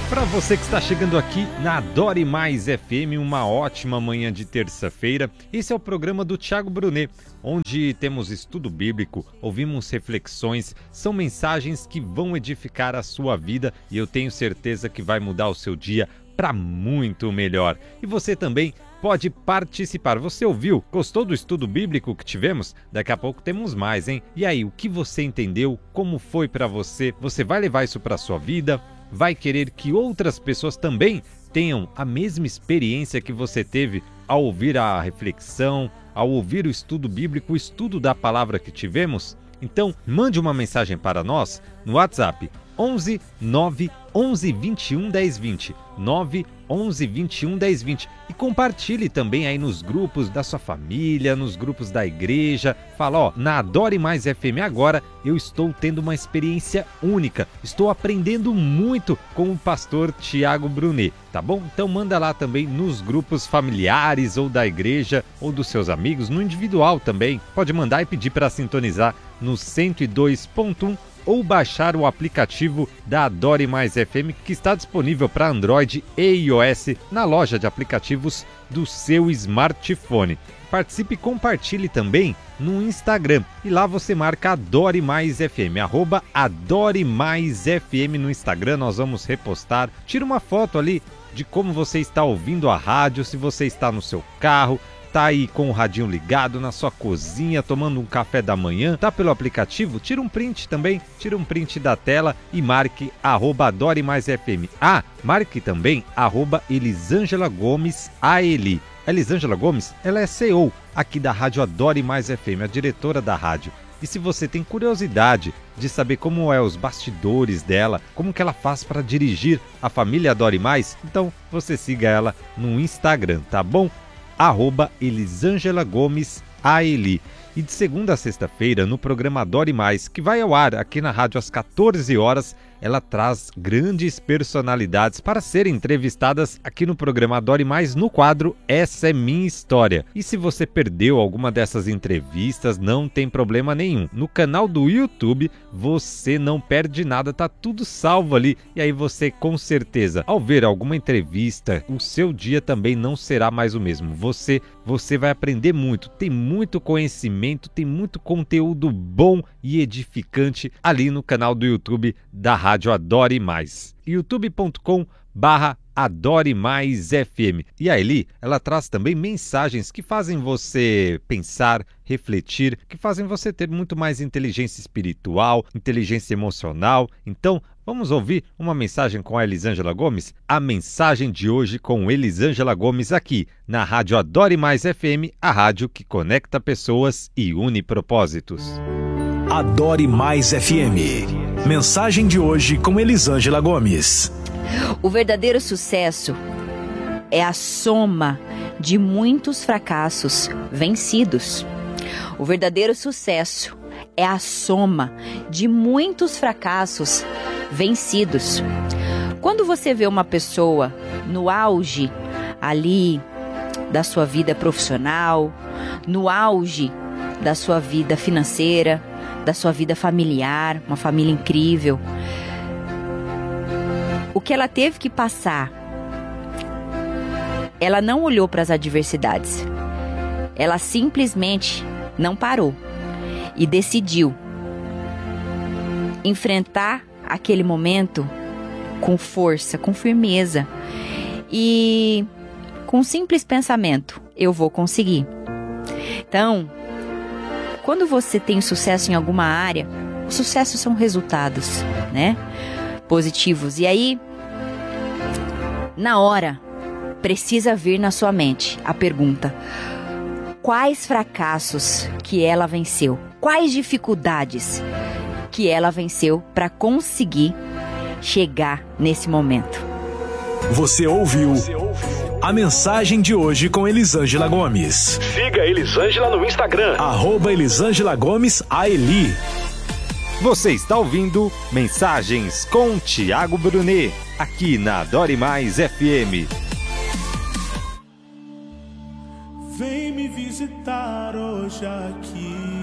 Para você que está chegando aqui na Adore Mais FM, uma ótima manhã de terça-feira. Esse é o programa do Thiago Brunet, onde temos estudo bíblico, ouvimos reflexões, são mensagens que vão edificar a sua vida e eu tenho certeza que vai mudar o seu dia para muito melhor. E você também pode participar. Você ouviu? Gostou do estudo bíblico que tivemos? Daqui a pouco temos mais, hein? E aí, o que você entendeu? Como foi para você? Você vai levar isso para a sua vida? Vai querer que outras pessoas também tenham a mesma experiência que você teve ao ouvir a reflexão, ao ouvir o estudo bíblico, o estudo da palavra que tivemos? Então, mande uma mensagem para nós no WhatsApp 11 9 11 21 10 20 9 11 21 10 20 e compartilhe também aí nos grupos da sua família, nos grupos da igreja. Fala, ó, na Adore Mais FM agora eu estou tendo uma experiência única, estou aprendendo muito com o pastor Thiago Brunet, tá bom? Então manda lá também nos grupos familiares ou da igreja ou dos seus amigos, no individual também. Pode mandar e pedir para sintonizar no 102.1 ou baixar o aplicativo da Adore Mais FM, que está disponível para Android e iOS na loja de aplicativos do seu smartphone. Participe e compartilhe também no Instagram. E lá você marca Adore Mais FM, @Adore Mais FM no Instagram. Nós vamos repostar. Tira uma foto ali de como você está ouvindo a rádio, se você está no seu carro, tá aí com o radinho ligado na sua cozinha, tomando um café da manhã, tá pelo aplicativo, tira um print também, tira um print da tela e marque @Adore Mais FM. Ah, marque também @Elisângela Gomes AELI. A Elisângela Gomes, ela é CEO aqui da Rádio Adore Mais FM, a diretora da rádio. E se você tem curiosidade de saber como é os bastidores dela, como que ela faz para dirigir a família Adore Mais, então você siga ela no Instagram, tá bom? @Elisângela Gomes AELI. E de segunda a sexta-feira, no programa Adore Mais, que vai ao ar aqui na rádio às 14 horas, ela traz grandes personalidades para serem entrevistadas aqui no programa Adore Mais, no quadro Essa é Minha História. E se você perdeu alguma dessas entrevistas, não tem problema nenhum. No canal do YouTube, você não perde nada, tá tudo salvo ali. E aí você, com certeza, ao ver alguma entrevista, o seu dia também não será mais o mesmo. Você vai aprender muito, tem muito conhecimento, tem muito conteúdo bom e edificante ali no canal do YouTube da Rádio Adore Mais, youtube.com/Adore Mais FM. E a Eli, ela traz também mensagens que fazem você pensar, refletir, que fazem você ter muito mais inteligência espiritual, inteligência emocional. Então, vamos ouvir uma mensagem com a Elisângela Gomes? A mensagem de hoje com Elisângela Gomes aqui na Rádio Adore Mais FM, a rádio que conecta pessoas e une propósitos. Adore Mais FM. Mensagem de hoje com Elisângela Gomes. O verdadeiro sucesso é a soma de muitos fracassos vencidos. O verdadeiro sucesso é a soma de muitos fracassos vencidos. Quando você vê uma pessoa no auge ali da sua vida profissional, no auge da sua vida financeira, da sua vida familiar, uma família incrível, o que ela teve que passar, ela não olhou para as adversidades, ela simplesmente não parou e decidiu enfrentar aquele momento com força, com firmeza e com um simples pensamento: eu vou conseguir. Então, quando você tem sucesso em alguma área, os sucessos são resultados, né? Positivos. E aí, na hora, precisa vir na sua mente a pergunta: quais fracassos que ela venceu? Quais dificuldades que ela venceu para conseguir chegar nesse momento? Você ouviu a mensagem de hoje com Elisângela Gomes. Siga Elisângela no Instagram, @Elisângela Gomes AELI. Você está ouvindo Mensagens com Thiago Brunet, aqui na Adore Mais FM. Vem me visitar hoje aqui.